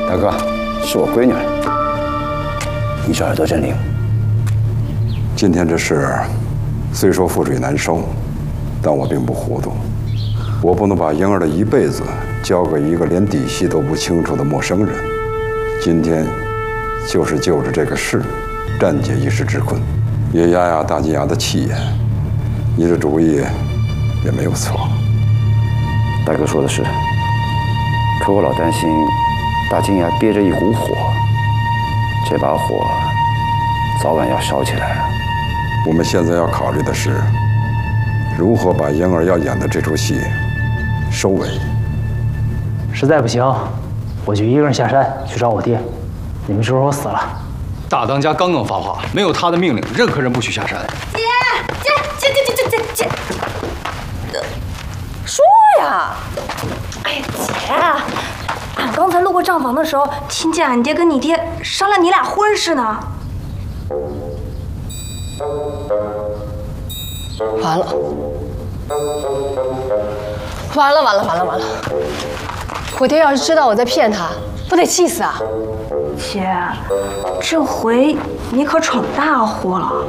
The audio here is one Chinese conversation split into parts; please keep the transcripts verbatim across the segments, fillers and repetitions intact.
大哥，是我闺女，你这耳朵真灵。 今天这事虽说覆水难收，但我并不糊涂。我不能把婴儿的一辈子交给一个连底细都不清楚的陌生人。今天就是就着这个事，暂解一时之困，也压压大金牙的气焰。你的主意也没有错。 大哥说的是，可我老担心大金牙憋着一股火，这把火早晚要烧起来。 我们现在要考虑的是，如何把婴儿要演的这出戏收尾。 实在不行，我就一个人下山去找我爹。你们就说我死了。 大当家刚刚发话，没有他的命令，任何人不许下山。 姐姐姐姐姐姐姐，说呀！哎呀，姐，俺刚才路过账房的时候，听见俺爹跟你爹商量你俩婚事呢。 完了，完了，完了，完了，完了！我爹要是知道我在骗他，不得气死啊！ 姐，这回你可闯大祸了。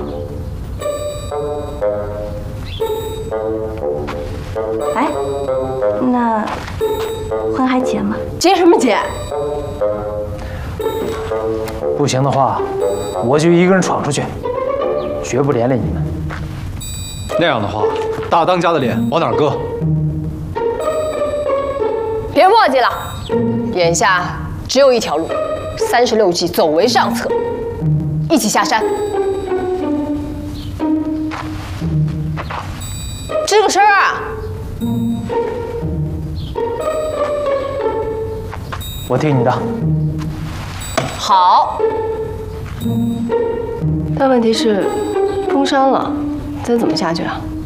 哎，那婚还结吗？ 结什么结？ 不行的话，我就一个人闯出去，绝不连累你们。 那样的话，大当家的脸往哪儿搁？ 别墨迹了，眼下只有一条路，三十六计，走为上策。一起下山。吱个声啊！ 我听你的。 好。但问题是，封山了，咱怎么下去啊？